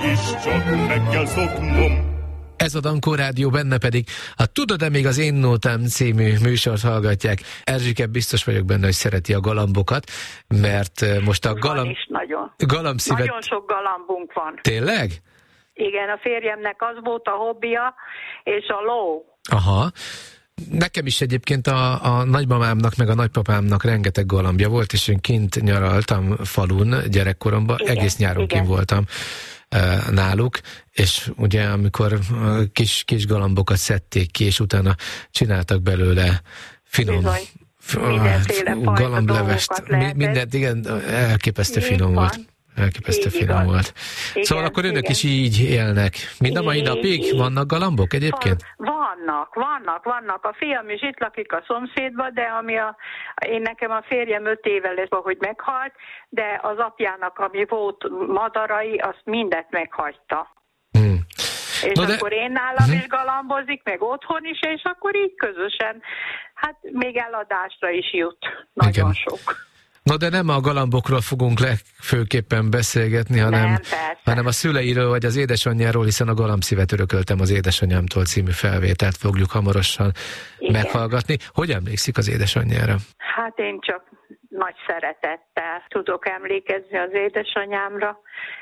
mégis csak meg kell szoknom. Ez a Dankó Rádió, benne pedig a Tudod-e még az én nótám című műsort hallgatják. Erzsike, biztos vagyok benne, hogy szereti a galambokat, mert most a galambszívet... Nagyon sok galambunk van. Tényleg? Igen, a férjemnek az volt a hobbija, és a ló. Aha. Nekem is egyébként a nagymamámnak, meg a nagypapámnak rengeteg galambja volt, és én kint nyaraltam falun gyerekkoromban, egész nyáron kint voltam náluk, és ugye amikor kis galambokat szedték ki, és utána csináltak belőle finom galamblevest, mindent, igen, elképesztő finom volt. Elképesztő finom volt. Igen, szóval akkor önök is így élnek. Mind a mai napig vannak galambok egyébként? Vannak. A fiam is itt lakik a szomszédban, de nekem a férjem 5 évvel lesz, hogy meghalt, de az apjának, ami volt madarai, azt mindet meghagyta. És akkor én nálam is galambozik, meg otthon is, és akkor így közösen, hát még eladásra is jut. Nagyon sok. No, de nem a galambokról fogunk legfőképpen beszélgetni, hanem a szüleiről vagy az édesanyjáról, hiszen a Galambszívet örököltem az édesanyámtól című felvételt fogjuk hamarosan meghallgatni. Hogy emlékszik az édesanyjára? Hát én csak nagy szeretettel tudok emlékezni az édesanyámra.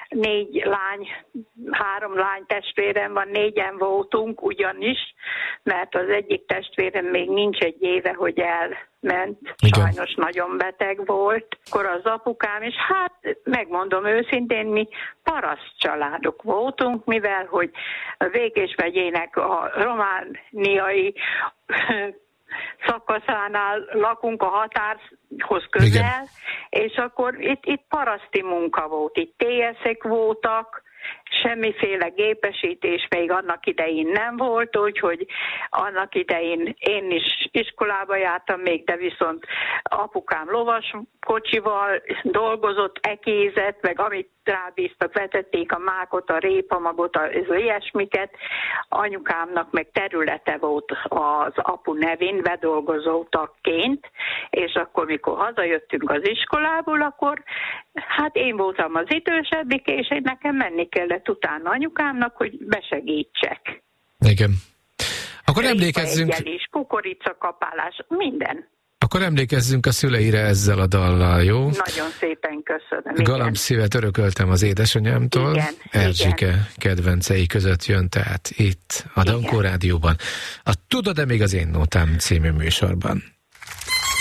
3 lány testvérem van, 4-en voltunk ugyanis, mert az egyik testvérem még nincs 1 éve, hogy elment. Sajnos nagyon beteg volt. Akkor az apukám, és hát megmondom őszintén, mi paraszt családok voltunk, mivel hogy a Békés megyének a romániai szakaszánál lakunk a határhoz közel, és akkor itt paraszti munka volt, itt TS-ek voltak, semmiféle gépesítés még annak idején nem volt, úgyhogy annak idején én is iskolába jártam még, de viszont apukám lovas kocsival dolgozott, ekézett, meg amit rábíztak, vetették a mákot, a répamagot, az ilyesmiket. Anyukámnak meg területe volt az apu nevén bedolgozó tagként, és akkor mikor hazajöttünk az iskolából, akkor hát én voltam az idősebbik, és nekem menni kellett utána anyukámnak, hogy besegítsek. Igen. Akkor emlékezzünk... kukoricakapálás, minden. Akkor emlékezzünk a szüleire ezzel a dallal, jó? Nagyon szépen köszönöm. Galambszívet örököltem az édesanyámtól. Igen, Erzsike kedvencei között jön, tehát itt a Dankó Rádióban. A Tudod-e még az én nótám című műsorban.